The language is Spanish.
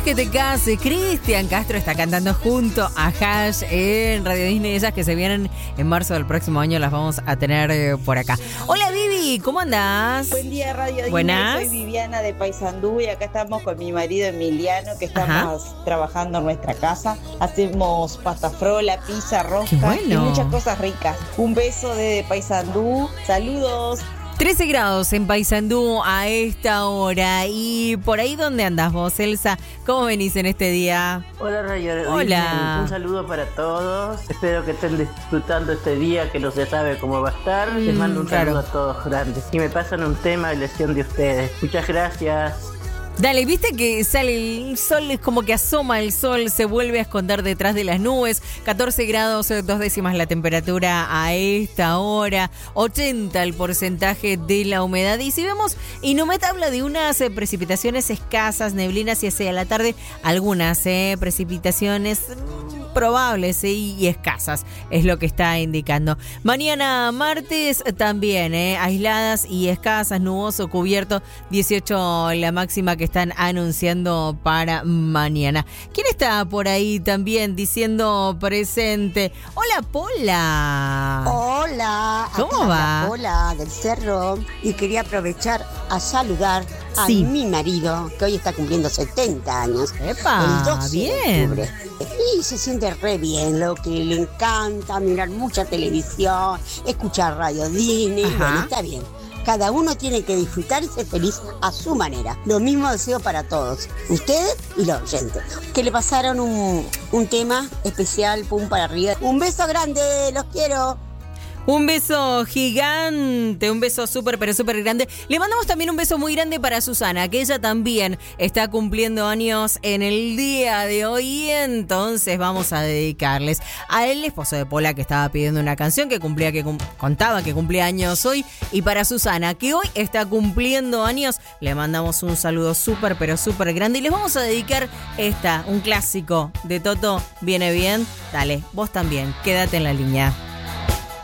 Que te case. Cristian Castro está cantando junto a Hash en Radio Disney. Ellas que se vienen en marzo del próximo año las vamos a tener por acá. Hola Vivi, ¿cómo andás? Buen día Radio Disney. Buenas. Soy Viviana de Paysandú y acá estamos con mi marido Emiliano que estamos trabajando en nuestra casa. Hacemos pasta frola, pizza, rosca y muchas cosas ricas. Un beso de Paysandú. Saludos. 13 grados en Paysandú a esta hora. ¿Y por ahí dónde andás vos, Elsa? ¿Cómo venís en este día? Hola Radio Hola. Disney. Un saludo para todos. Espero que estén disfrutando este día que no se sabe cómo va a estar. Les mando un saludo a todos grandes. Y me pasan un tema de elección de ustedes. Muchas gracias. Dale, viste que sale el sol, es como que asoma el sol, se vuelve a esconder detrás de las nubes. 14 grados, 2 décimas la temperatura a esta hora, 80 el porcentaje de la humedad. Y si vemos, Inumet habla de unas precipitaciones escasas, neblinas y hacia la tarde algunas precipitaciones probables y escasas, es lo que está indicando. Mañana martes también, aisladas y escasas, nuboso, cubierto, 18 la máxima que están anunciando para mañana. ¿Quién está por ahí también diciendo presente? Hola, Pola. Hola. ¿Cómo va? Hola, del Cerro. Y quería aprovechar a saludar a mi marido, que hoy está cumpliendo 70 años. ¡Epa! El 12 bien. de octubre. Y se siente re bien, lo que le encanta, mirar mucha televisión, escuchar Radio Disney. Ajá. Bueno, está bien. Cada uno tiene que disfrutar y ser feliz a su manera. Lo mismo deseo para todos, ustedes y los oyentes. Que le pasaron un tema especial, pum para arriba. Un beso grande, los quiero. Un beso gigante, un beso súper, pero súper grande. Le mandamos también un beso muy grande para Susana, que ella también está cumpliendo años en el día de hoy. Y entonces vamos a dedicarles al esposo de Pola, que estaba pidiendo una canción que contaba que cumplía años hoy. Y para Susana, que hoy está cumpliendo años, le mandamos un saludo súper, pero súper grande. Y les vamos a dedicar un clásico de Toto, ¿viene bien? Dale, vos también, quédate en la línea.